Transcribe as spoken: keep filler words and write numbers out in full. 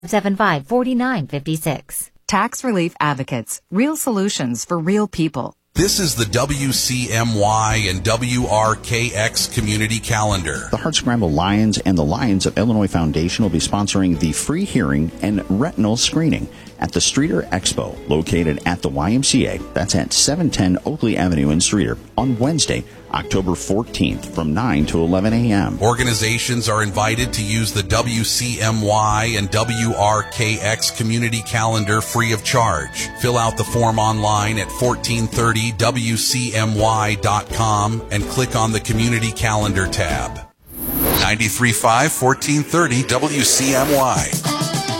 seven five four nine five six. Tax Relief Advocates. Real solutions for real people. This is the W C M Y and W R K X Community Calendar. The Hardscramble Lions and the Lions of Illinois Foundation will be sponsoring the free hearing and retinal screening at the Streeter Expo, located at the Y M C A. That's at seven ten Oakley Avenue in Streeter on Wednesday, October fourteenth from nine to eleven a.m. Organizations are invited to use the W C M Y and W R K X Community Calendar free of charge. Fill out the form online at fourteen thirty W C M Y dot com and click on the Community Calendar tab. ninety-three point five, fourteen thirty W C M Y.